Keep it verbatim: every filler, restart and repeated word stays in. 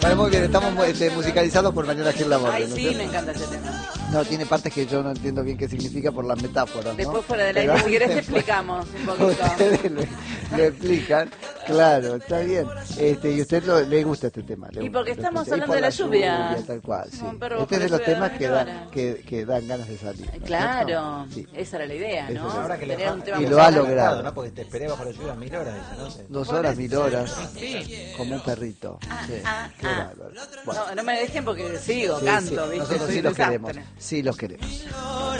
Bueno, muy bien, estamos este, musicalizados por Mañana Gil Laborde. Ay, ¿no sí, sé? me encanta ese tema. No, tiene partes que yo no entiendo bien qué significa por las metáforas, ¿no? Después fuera del Pero aire, si querés te después explicamos un poquito. Ustedes lo, lo explican, claro, está bien. Este, y a usted lo, le gusta este tema. Le Y gusta, porque le estamos gusta. Y hablando por de la lluvia. Tal cual, sí. Como un perro Este es de bajo los la temas lluvia que, de dan, Ventura. que, que dan ganas de salir. ¿no es Claro, cierto? Sí. esa era la idea, ¿no? Esa Ahora que le Tener fa- un tema Y lo musical. ha logrado. ¿no? Porque te esperé bajo la lluvia mil horas, dice, ¿no? Sí. Dos horas, mil horas, Sí. como un perrito. Sí, ah, qué ah. bárbaro. Bueno, No, no me dejen porque sigo, sí, canto, sí, ¿viste? nosotros Soy sí un los desastre. queremos, sí los queremos.